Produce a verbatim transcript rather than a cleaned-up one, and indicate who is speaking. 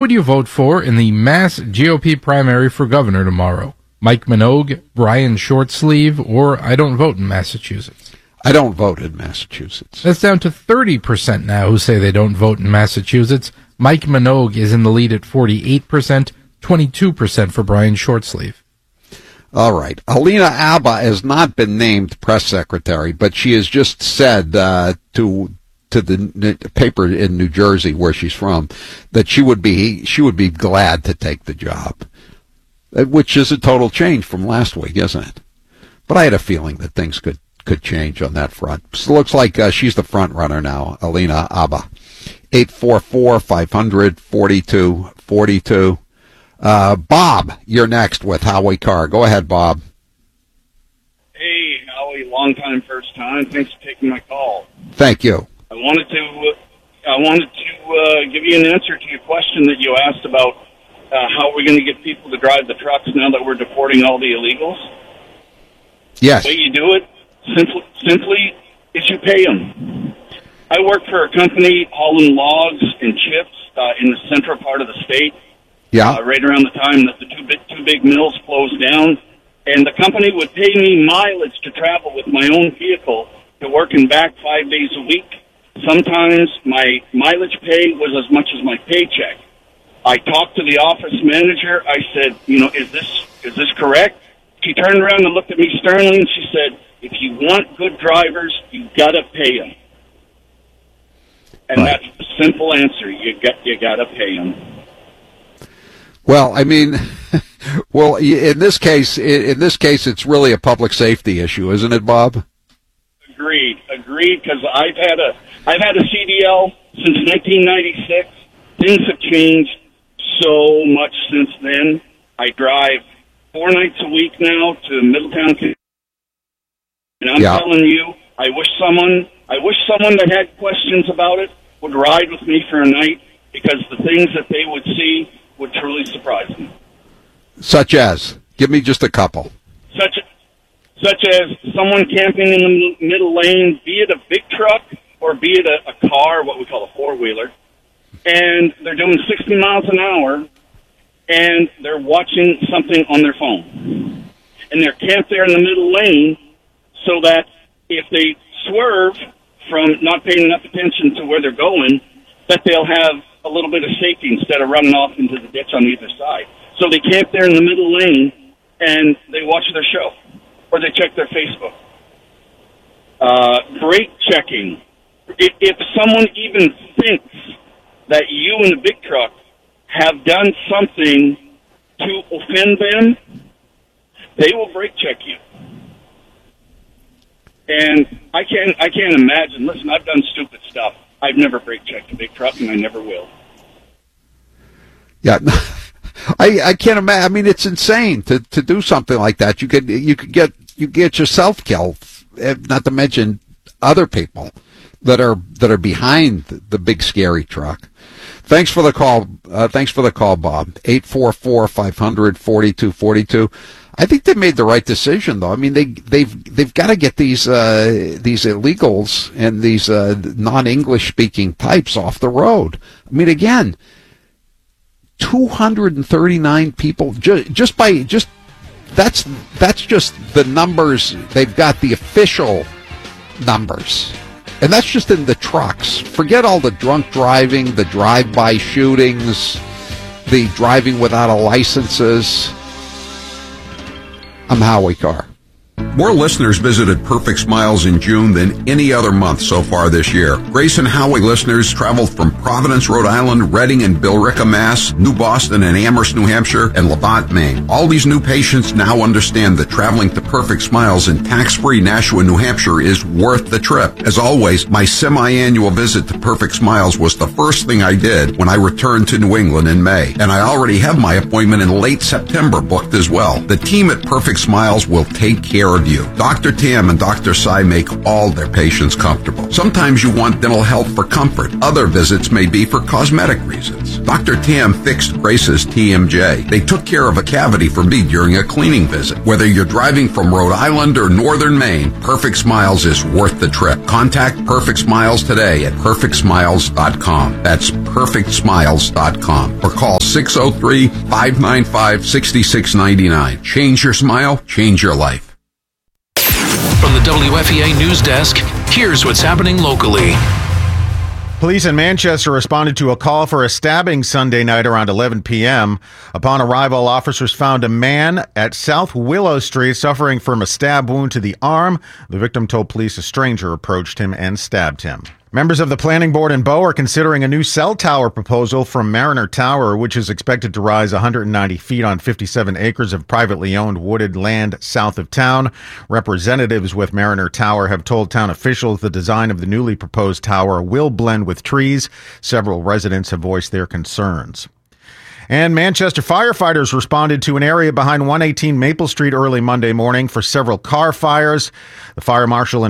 Speaker 1: would you vote for in the Mass G O P primary for governor tomorrow? Mike Minogue, Brian Shortsleeve, or I don't vote in Massachusetts?
Speaker 2: I don't vote in Massachusetts.
Speaker 1: That's down to thirty percent now who say they don't vote in Massachusetts. Mike Minogue is in the lead at forty-eight percent, twenty-two percent for Brian Shortsleeve.
Speaker 2: All right. Alina Abba has not been named press secretary, but she has just said uh, to to the paper in New Jersey where she's from that she would be she would be glad to take the job, which is a total change from last week, isn't it? But I had a feeling that things could, could change on that front. So it looks like uh, she's the front runner now, Alina Abba. eight four four, five hundred, forty-two forty-two. Uh, Bob, you're next with Howie Carr. Go ahead, Bob.
Speaker 3: Hey, Howie, long time, first time. Thanks for taking my call.
Speaker 2: Thank you.
Speaker 3: I wanted to, uh, I wanted to uh, give you an answer to your question that you asked about uh, how we're going to get people to drive the trucks now that we're deporting all the illegals.
Speaker 2: Yes.
Speaker 3: The way you do it, simply, simply is you pay them. I work for a company hauling logs and chips uh, in the central part of the state.
Speaker 2: Yeah.
Speaker 3: Uh, right around the time that the two big, two big mills closed down. And the company would pay me mileage to travel with my own vehicle to work and back five days a week. Sometimes my mileage pay was as much as my paycheck. I talked to the office manager. I said, you know, is this is this correct? She turned around and looked at me sternly and she said, if you want good drivers, you got to pay them. And right. That's the simple answer. You got you got to pay them.
Speaker 2: Well, I mean, well, in this case, in this case, it's really a public safety issue, isn't it, Bob?
Speaker 3: Agreed, agreed. Because I've had a, I've had a C D L since nineteen ninety-six. Things have changed so much since then. I drive four nights a week now to Middletown, and I'm yeah. telling you, I wish someone, I wish someone that had questions about it would ride with me for a night, because the things that they would see would truly surprise me.
Speaker 2: Such as? Give me just a couple.
Speaker 3: Such such as someone camping in the middle lane, be it a big truck or be it a, a car, what we call a four-wheeler, and they're doing sixty miles an hour, and they're watching something on their phone. And they're camped there in the middle lane so that if they swerve from not paying enough attention to where they're going, that they'll have a little bit of safety instead of running off into the ditch on either side. So they camp there in the middle lane, and they watch their show, or they check their Facebook. Uh, brake checking. If, if someone even thinks that you in the big truck have done something to offend them, they will brake check you. And I can't, I can't imagine. Listen, I've done stupid stuff. I've never brake checked a big truck, and I never will.
Speaker 2: Yeah, I I can't imagine. I mean, it's insane to, to do something like that. You could you could get you get yourself killed, not to mention other people that are that are behind the big scary truck. Thanks for the call. Uh, thanks for the call, Bob. Eight four four five hundred forty two forty two. I think they made the right decision, though. I mean, they they've they've got to get these uh, these illegals and these uh, non-English speaking types off the road. I mean, again, two hundred thirty-nine people ju- just by just that's that's just the numbers. They've got the official numbers, and that's just in the trucks. Forget all the drunk driving, the drive-by shootings, the driving without a licenses. I'm Howie Carr.
Speaker 4: More listeners visited Perfect Smiles in June than any other month so far this year. Grace and Howie listeners traveled from Providence, Rhode Island, Reading and Billerica, Mass., New Boston and Amherst, New Hampshire, and Levant, Maine. All these new patients now understand that traveling to Perfect Smiles in tax-free Nashua, New Hampshire is worth the trip. As always, my semi-annual visit to Perfect Smiles was the first thing I did when I returned to New England in May. And I already have my appointment in late September booked as well. The team at Perfect Smiles will take care of you. Doctor Tam and Doctor Sai make all their patients comfortable. Sometimes you want dental health for comfort. Other visits may be for cosmetic reasons. Doctor Tam fixed Grace's T M J. They took care of a cavity for me during a cleaning visit. Whether you're driving from Rhode Island or northern Maine, Perfect Smiles is worth the trip. Contact Perfect Smiles today at perfect smiles dot com. That's perfect smiles dot com. Or call six oh three, five nine five, six six nine nine. Change your smile, change your life.
Speaker 5: From the W F E A News Desk, here's what's happening locally.
Speaker 6: Police in Manchester responded to a call for a stabbing Sunday night around eleven p.m. Upon arrival, officers found a man at South Willow Street suffering from a stab wound to the arm. The victim told police a stranger approached him and stabbed him. Members of the planning board in Bow are considering a new cell tower proposal from Mariner Tower, which is expected to rise one hundred ninety feet on fifty-seven acres of privately owned wooded land south of town. Representatives with Mariner Tower have told town officials the design of the newly proposed tower will blend with trees. Several residents have voiced their concerns. And Manchester firefighters responded to an area behind one eighteen Maple Street early Monday morning for several car fires. The fire marshal and